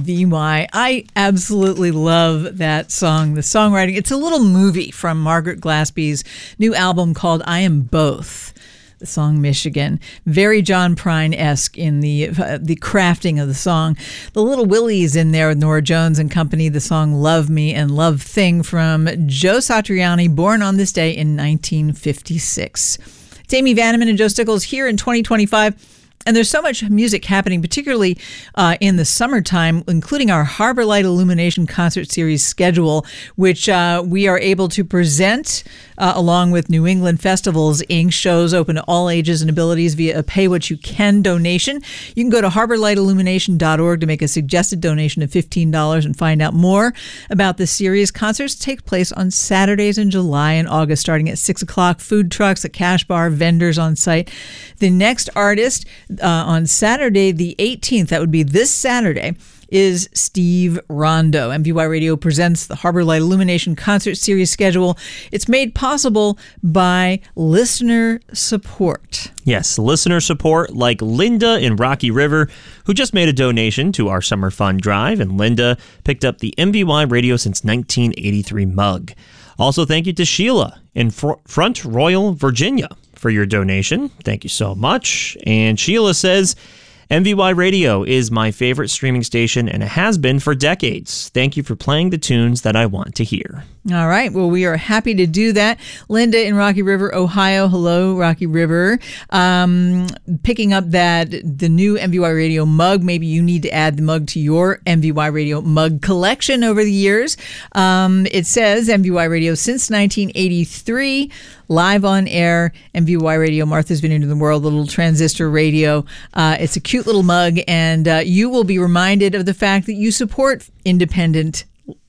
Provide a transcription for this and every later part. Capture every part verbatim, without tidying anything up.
V Y. I absolutely love that song, the songwriting. It's a little movie from Margaret Glaspie's new album called I Am Both. The song Michigan, very John Prine-esque in the uh, the crafting of the song. The Little Willies in there with Norah Jones and company, the song Love Me and Love Thing from Joe Satriani, born on this day in nineteen fifty-six. It's Amy Vanneman and Joe Stickles here in twenty twenty-five. And there's so much music happening, particularly uh, in the summertime, including our Harbor Light Illumination Concert Series schedule, which uh, we are able to present uh, along with New England Festivals, Incorporated. Shows open to all ages and abilities via a pay-what-you-can donation. You can go to harbor light illumination dot org to make a suggested donation of fifteen dollars and find out more about the series. Concerts take place on Saturdays in July and August, starting at six o'clock. Food trucks, a cash bar, vendors on site. The next artist uh, on Saturday the eighteenth, that would be this Saturday, is Steve Rondo. M V Y Radio presents the Harbor Light Illumination Concert Series schedule. It's made possible by listener support. Yes, listener support like Linda in Rocky River, who just made a donation to our Summer Fun Drive, and Linda picked up the M V Y Radio Since nineteen eighty-three mug. Also, thank you to Sheila in Fr- Front Royal, Virginia, for your donation. Thank you so much. And Sheila says, M V Y Radio is my favorite streaming station, and it has been for decades. Thank you for playing the tunes that I want to hear. All right. Well, we are happy to do that. Linda in Rocky River, Ohio. Hello, Rocky River. Um, picking up that the new M V Y Radio mug. Maybe you need to add the mug to your M V Y Radio mug collection over the years. Um, it says M V Y Radio since nineteen eighty-three. Live on air, M V Y Radio, Martha's Vineyard in the World, the little transistor radio. Uh, it's a cute little mug, and uh, you will be reminded of the fact that you support independent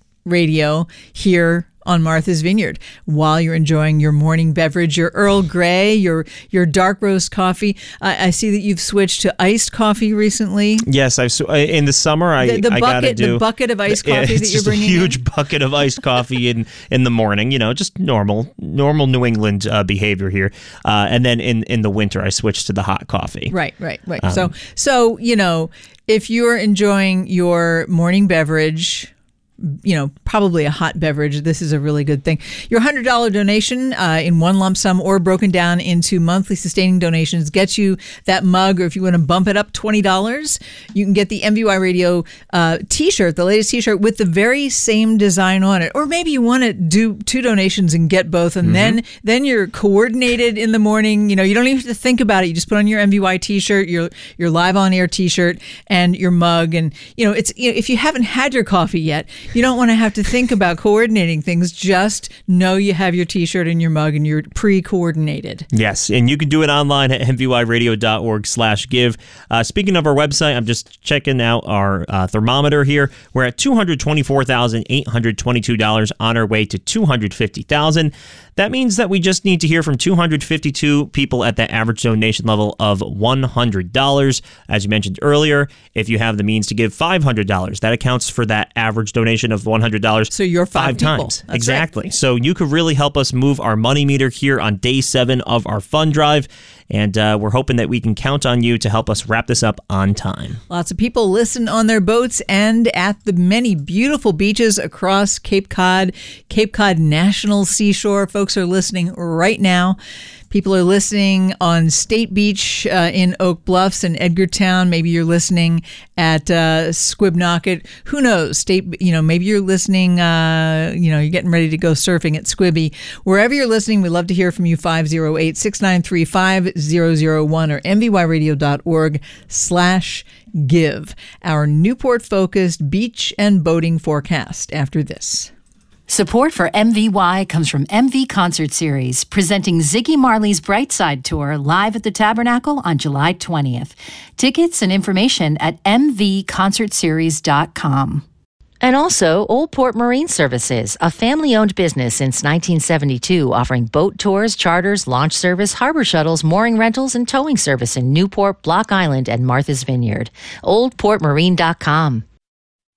radio here on Martha's Vineyard while you're enjoying your morning beverage, your Earl Grey, your your dark roast coffee. Uh, I see that you've switched to iced coffee recently. Yes, I've in the summer. I the, the I bucket, gotta do the bucket of iced coffee it's that you're just bringing. A huge in. bucket of iced coffee in in the morning. You know, just normal normal New England uh, behavior here. Uh, and then in in the winter, I switched to the hot coffee. Right, right, right. Um, so so you know, if you're enjoying your morning beverage, you know, probably a hot beverage, this is a really good thing. Your one hundred dollars donation uh, in one lump sum or broken down into monthly sustaining donations gets you that mug, or if you want to bump it up twenty dollars, you can get the M V Y Radio uh, t-shirt, the latest t-shirt with the very same design on it. Or maybe you want to do two donations and get both, and mm-hmm. then then you're coordinated in the morning. You know, you don't even have to think about it. You just put on your M V Y t-shirt, your your live on air t-shirt, and your mug. And, you know, it's you know, if you haven't had your coffee yet, you don't want to have to think about coordinating things. Just know you have your t-shirt and your mug and you're pre-coordinated. Yes, and you can do it online at m v y radio dot org slash give. Uh, speaking of our website, I'm just checking out our uh, thermometer here. We're at two hundred twenty-four thousand eight hundred twenty-two dollars, on our way to two hundred fifty thousand dollars. That means that we just need to hear from two hundred fifty-two people at that average donation level of one hundred dollars. As you mentioned earlier, if you have the means to give five hundred dollars, that accounts for that average donation of one hundred dollars. So you're five, five times. That's exactly. Right. So you could really help us move our money meter here on day seven of our fund drive. And uh, we're hoping that we can count on you to help us wrap this up on time. Lots of people listen on their boats and at the many beautiful beaches across Cape Cod, Cape Cod National Seashore. Folks are listening right now. People are listening on State Beach uh, in Oak Bluffs and Edgartown. Maybe you're listening at uh, Squibnocket. Who knows? State, you know, maybe you're listening, uh, you know, you're getting ready to go surfing at Squibby. Wherever you're listening, we'd love to hear from you. five oh eight, six nine three, five oh oh one or m v y radio dot org slash give. Our Newport-focused beach and boating forecast after this. Support for M V Y comes from M V Concert Series, presenting Ziggy Marley's Brightside Tour live at the Tabernacle on July twentieth. Tickets and information at m v concert series dot com. And also, Old Port Marine Services, a family-owned business since nineteen seventy-two, offering boat tours, charters, launch service, harbor shuttles, mooring rentals, and towing service in Newport, Block Island, and Martha's Vineyard. old port marine dot com.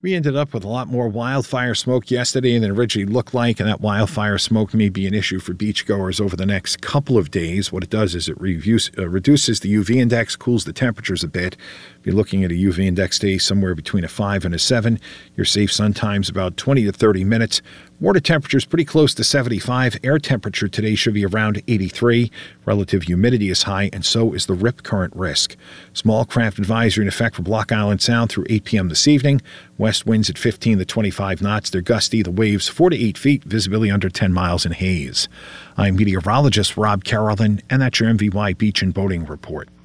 We ended up with a lot more wildfire smoke yesterday than it originally looked like, and that wildfire smoke may be an issue for beachgoers over the next couple of days. What it does is it reviews, uh, reduces the U V index, cools the temperatures a bit. If you're looking at a U V index today somewhere between a five and a seven, your safe sun time's about twenty to thirty minutes. Water temperature is pretty close to seventy-five. Air temperature today should be around eighty-three. Relative humidity is high, and so is the rip current risk. Small craft advisory in effect for Block Island Sound through eight p.m. this evening. West winds at fifteen to twenty-five knots. They're gusty. The waves four to eight feet. Visibility under ten miles in haze. I'm meteorologist Rob Carolyn, and that's your M V Y Beach and Boating Report.